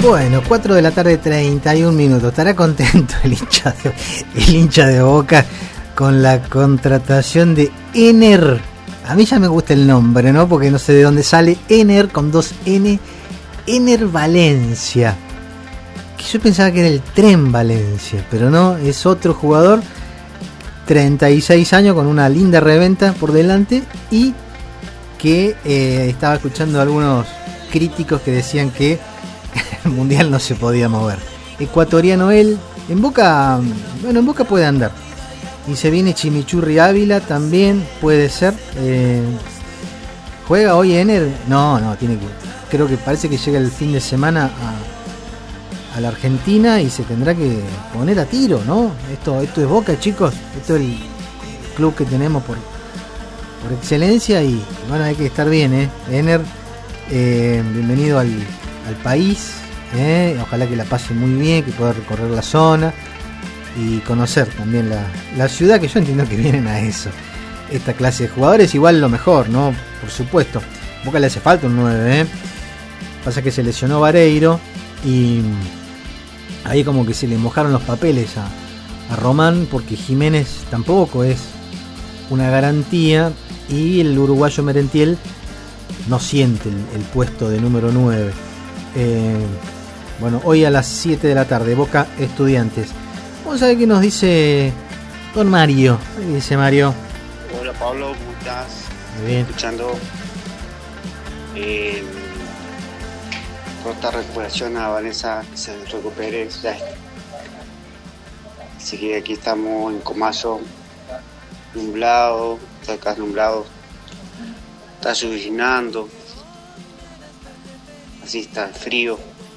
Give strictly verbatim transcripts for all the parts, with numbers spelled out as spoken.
Bueno, cuatro de la tarde, treinta y un minutos. Estará contento el hincha de, el hincha de Boca con la contratación de Ener. A mí ya me gusta el nombre, ¿no? Porque no sé de dónde sale. Ener con dos N. Ener Valencia. Que yo pensaba que era el Tren Valencia, pero no, es otro jugador. treinta y seis años con una linda reventa por delante y que eh, estaba escuchando a algunos críticos que decían que el Mundial no se podía mover. Ecuatoriano él, en Boca, bueno, en Boca puede andar. Y se viene Chimichurri Ávila, también puede ser. Eh, ¿Juega hoy Ener? No, no, tiene que. Creo que parece que llega el fin de semana a, a la Argentina y se tendrá que poner a tiro, ¿no? Esto, esto es Boca, chicos. Esto es el club que tenemos por, por excelencia y bueno, hay que estar bien, ¿eh? Ener, eh, bienvenido al. al país, ¿eh? Ojalá que la pase muy bien, que pueda recorrer la zona y conocer también la, la ciudad, que yo entiendo que vienen a eso, esta clase de jugadores. Igual lo mejor, ¿no? Por supuesto, Boca le hace falta un nueve, ¿eh? Pasa que se lesionó Vareiro y ahí como que se le mojaron los papeles a, a Román, porque Jiménez tampoco es una garantía y el uruguayo Merentiel no siente el, el puesto de número nueve. Eh, bueno, hoy a las siete de la tarde, Boca Estudiantes. Vamos a ver qué nos dice don Mario. ¿Qué dice Mario? Hola Pablo, ¿cómo estás? Muy bien. Escuchando eh, corta recuperación a Vanessa, que se recupere. Ya. Así que aquí estamos en Comaso, nublado, está acá nublado, está lloviznando. Así está, frío.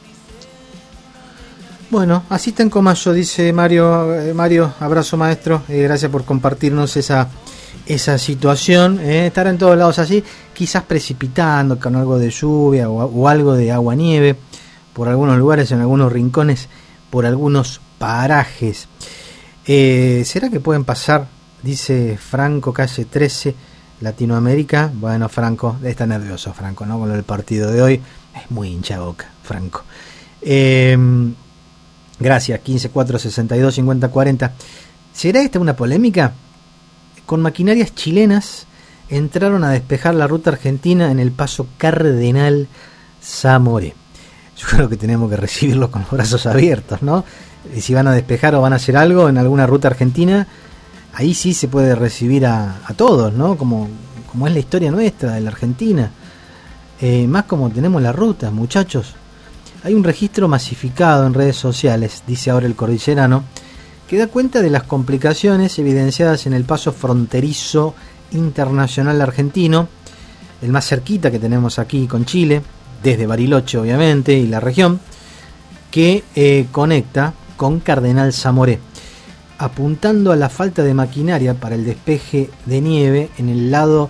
Bueno, así está en Comayo, dice Mario. Eh, Mario, abrazo maestro. Eh, gracias por compartirnos esa esa situación. Eh, estará en todos lados así, quizás precipitando con algo de lluvia o, o algo de agua-nieve por algunos lugares, en algunos rincones, por algunos parajes. Eh, ¿Será que pueden pasar? Dice Franco, calle trece, Latinoamérica. Bueno, Franco, está nervioso Franco, ¿no? Con el partido de hoy. Es muy hincha Boca, Franco. Eh, gracias, quince cuatro sesenta y dos cincuenta cuarenta. ¿Será esta una polémica? Con maquinarias chilenas entraron a despejar la ruta argentina en el paso Cardenal Zamoré. Yo creo que tenemos que recibirlo con los brazos abiertos, ¿no? Y si van a despejar o van a hacer algo en alguna ruta argentina, ahí sí se puede recibir a, a todos, ¿no? Como, como es la historia nuestra de la Argentina. Eh, más como tenemos la ruta, muchachos. Hay un registro masificado en redes sociales, dice ahora el cordillerano, que da cuenta de las complicaciones evidenciadas en el paso fronterizo internacional argentino, el más cerquita que tenemos aquí con Chile, desde Bariloche obviamente y la región, que eh, conecta con Cardenal Zamoré, apuntando a la falta de maquinaria para el despeje de nieve en el lado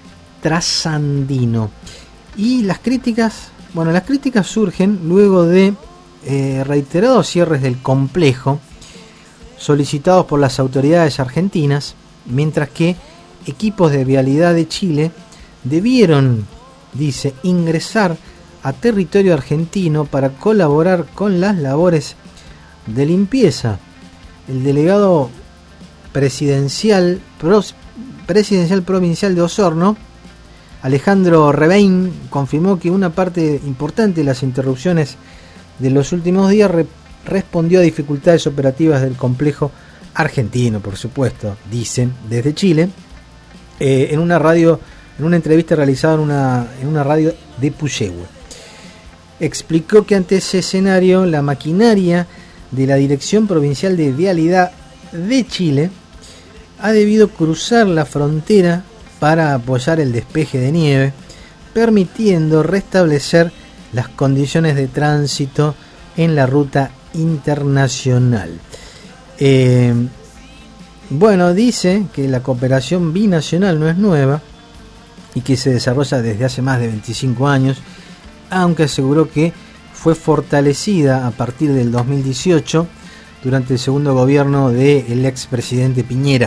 trasandino. Y las críticas, bueno, las críticas surgen luego de eh, reiterados cierres del complejo solicitados por las autoridades argentinas, mientras que equipos de vialidad de Chile debieron, dice, ingresar a territorio argentino para colaborar con las labores de limpieza. El delegado presidencial, pros, presidencial provincial de Osorno, Alejandro Rebein, confirmó que una parte importante de las interrupciones de los últimos días re- respondió a dificultades operativas del complejo argentino, por supuesto, dicen desde Chile, eh, en una radio, en una entrevista realizada en una, en una radio de Puyehue. Explicó que ante ese escenario la maquinaria de la Dirección Provincial de Vialidad de Chile ha debido cruzar la frontera para apoyar el despeje de nieve, permitiendo restablecer las condiciones de tránsito en la ruta internacional. Eh, bueno, dice que la cooperación binacional no es nueva y que se desarrolla desde hace más de veinticinco años, aunque aseguró que fue fortalecida a partir del dos mil dieciocho durante el segundo gobierno del expresidente Piñera.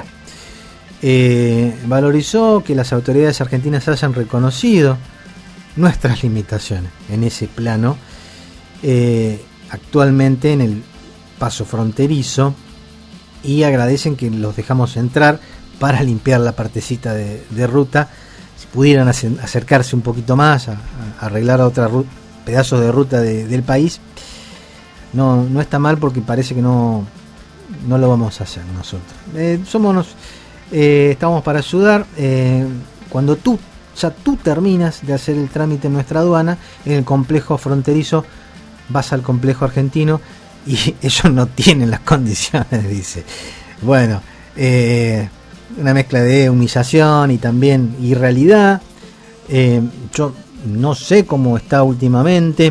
Eh, valorizó que las autoridades argentinas hayan reconocido nuestras limitaciones en ese plano eh, actualmente en el paso fronterizo, y agradecen que los dejamos entrar para limpiar la partecita de, de ruta. Si pudieran hacer, acercarse un poquito más a, a arreglar otros ru- pedazos de ruta de, del país, no, no está mal, porque parece que no, no lo vamos a hacer nosotros. Eh, somos, eh, estamos para ayudar. Eh, cuando tú ya tú terminas de hacer el trámite en nuestra aduana, en el complejo fronterizo, vas al complejo argentino y ellos no tienen las condiciones, dice. Bueno, eh, una mezcla de humillación y también irrealidad. Eh, yo no sé cómo está últimamente.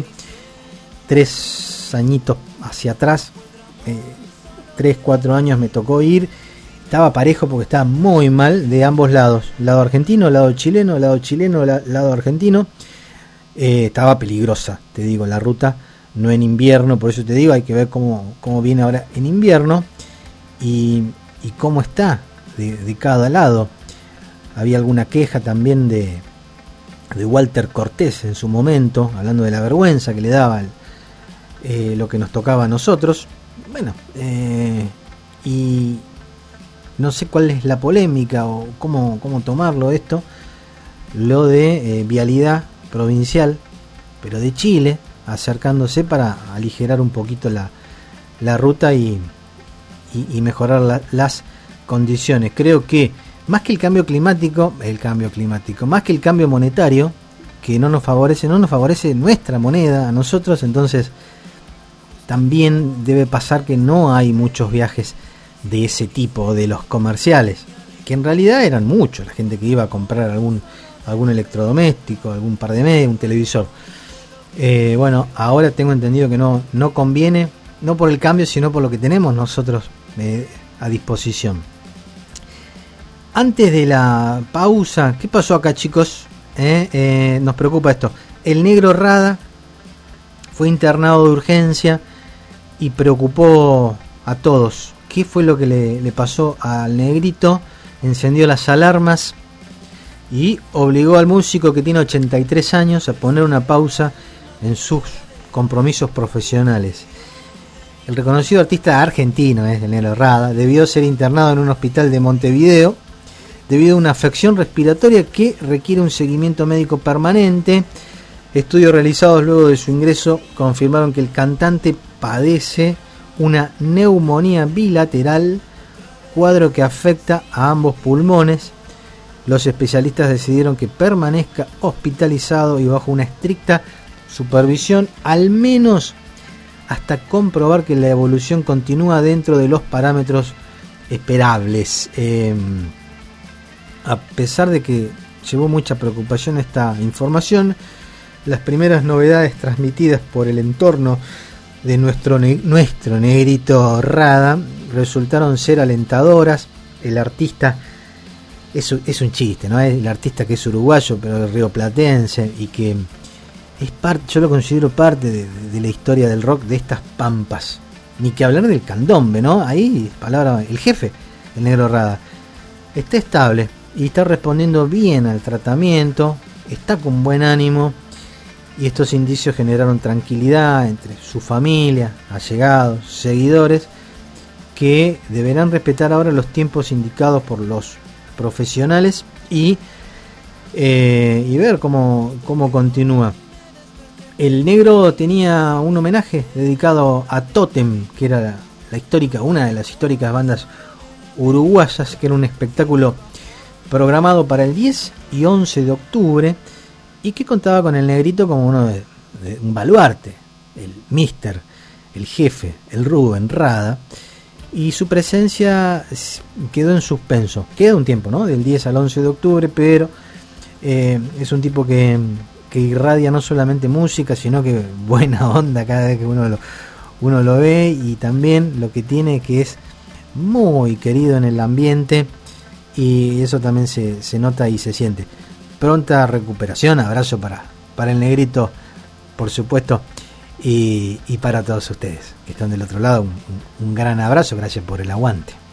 Tres añitos hacia atrás, eh, tres, cuatro años me tocó ir. Estaba parejo porque estaba muy mal de ambos lados. Lado argentino, lado chileno, lado chileno, la, lado argentino. Eh, estaba peligrosa, te digo, la ruta. No en invierno, por eso te digo, hay que ver cómo, cómo viene ahora en invierno. Y, y cómo está de, de cada lado. Había alguna queja también de, de Walter Cortés en su momento, hablando de la vergüenza que le daba el, eh, lo que nos tocaba a nosotros. Bueno, eh, y no sé cuál es la polémica o cómo, cómo tomarlo esto, lo de eh, vialidad provincial, pero de Chile, acercándose para aligerar un poquito la, la ruta y, y, y mejorar la, las condiciones. Creo que más que el cambio climático, el cambio climático, más que el cambio monetario, que no nos favorece, no nos favorece nuestra moneda a nosotros, entonces también debe pasar que no hay muchos viajes de ese tipo, de los comerciales, que en realidad eran muchos, la gente que iba a comprar algún, algún electrodoméstico, algún par de medias, un televisor. Eh, bueno, ahora tengo entendido que no, no conviene, no por el cambio, sino por lo que tenemos nosotros eh, a disposición. Antes de la pausa, ¿qué pasó acá, chicos? Eh, eh, nos preocupa esto. El negro Rada fue internado de urgencia y preocupó a todos. ¿Qué fue lo que le, le pasó al negrito? Encendió las alarmas y obligó al músico, que tiene ochenta y tres años, a poner una pausa en sus compromisos profesionales. El reconocido artista argentino, es el negro Rada, debió ser internado en un hospital de Montevideo debido a una afección respiratoria que requiere un seguimiento médico permanente. Estudios realizados luego de su ingreso confirmaron que el cantante padece una neumonía bilateral, cuadro que afecta a ambos pulmones. Los especialistas decidieron que permanezca hospitalizado y bajo una estricta supervisión, al menos hasta comprobar que la evolución continúa dentro de los parámetros esperables. Eh, a pesar de que llevó mucha preocupación esta información, las primeras novedades transmitidas por el entorno de nuestro, ne- nuestro negrito Rada resultaron ser alentadoras. El artista es, es un chiste, ¿no? El artista que es uruguayo pero rioplatense y que es parte, yo lo considero parte de, de, de la historia del rock de estas pampas. Ni que hablar del candombe, ¿no? Ahí, palabra, el jefe, el negro Rada, está estable y está respondiendo bien al tratamiento, está con buen ánimo, y estos indicios generaron tranquilidad entre su familia, allegados, seguidores, que deberán respetar ahora los tiempos indicados por los profesionales y, eh, y ver cómo, cómo continúa. El negro tenía un homenaje dedicado a Totem, que era la, la histórica, una de las históricas bandas uruguayas, que era un espectáculo programado para el diez y once de octubre y que contaba con el negrito como uno de, de un baluarte, el mister, el jefe, el Rubén Rada, y su presencia quedó en suspenso. Queda un tiempo, ¿no? Del diez al once de octubre, pero eh, es un tipo que, que irradia no solamente música, sino que buena onda cada vez que uno lo, uno lo ve, y también lo que tiene, que es muy querido en el ambiente, y eso también se, se nota y se siente. Pronta recuperación, abrazo para, para el negrito, por supuesto, y, y para todos ustedes que están del otro lado, un, un, un gran abrazo, gracias por el aguante.